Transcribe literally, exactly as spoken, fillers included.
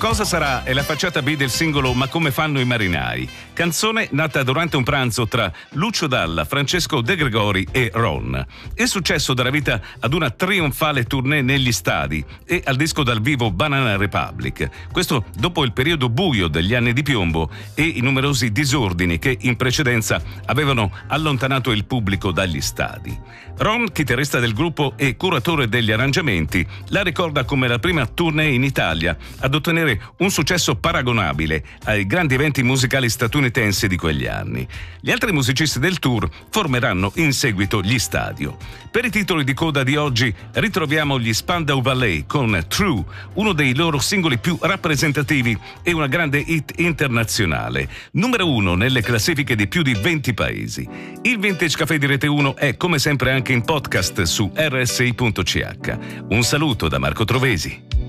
Cosa sarà è la facciata B del singolo Ma come fanno i marinai, canzone nata durante un pranzo tra Lucio Dalla, Francesco De Gregori e Ron. Il successo darà vita ad una trionfale tournée negli stadi e al disco dal vivo Banana Republic. Questo dopo il periodo buio degli anni di piombo e i numerosi disordini che in precedenza avevano allontanato il pubblico dagli stadi. Ron, chitarrista del gruppo e curatore degli arrangiamenti, la ricorda come la prima tournée in Italia ad ottenere un successo paragonabile ai grandi eventi musicali statunitensi di quegli anni. Gli altri musicisti del tour formeranno in seguito gli Stadio. Per i titoli di coda di oggi ritroviamo gli Spandau Ballet con True, uno dei loro singoli più rappresentativi e una grande hit internazionale, numero uno nelle classifiche di più di venti paesi. Il Vintage Café di Rete uno è come sempre anche in podcast su R S I punto C H. Un saluto da Marco Trovesi.